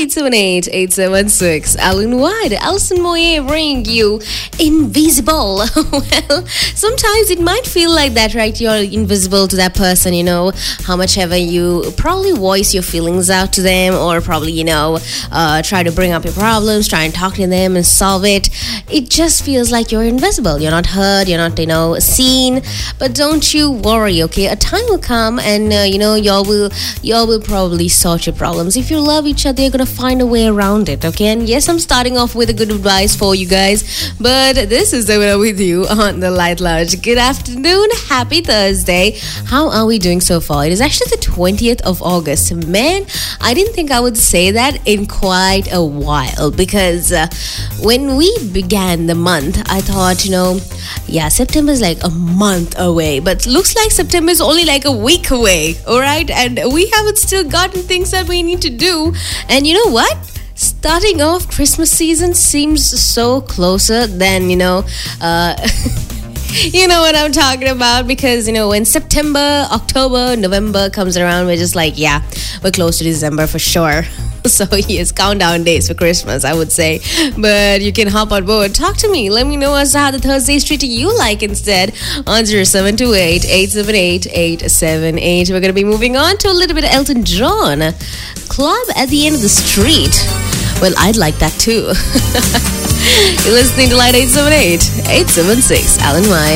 878-876. Alan White, Alison Moye bring you invisible. Well, sometimes it might feel like that, right? You're invisible to that person, how much ever you probably voice your feelings out to them, or probably, try to bring up your problems, try and talk to them and solve it. It just feels like you're invisible. You're not heard, you're not, seen. But don't you worry, okay? A time will come and, y'all will probably sort your problems. If you love each other, you're gonna find a way around it, okay? And yes, I'm starting off with a good advice for you guys, but this is the winner with you on the Light Lounge. Good afternoon, happy Thursday. How are we doing so far? It is actually the 20th of August. Man, I didn't think I would say that in quite a while, because when we began the month, I thought, September is like a month away, but looks like September is only like a week away, all right? And we haven't still gotten things that we need to do. And you know what? Starting off Christmas season seems so closer than, you know what I'm talking about, because, when September, October, November comes around, we're just like, yeah, we're close to December for sure. So yes, countdown days for Christmas, I would say. But you can hop on board. Talk to me. Let me know as to how the Thursday is treating you like instead on 0728-878-878. We're going to be moving on to a little bit of Elton John. Club at the End of the Street. Well, I'd like that too. You're listening to Light 878-876. Alan White.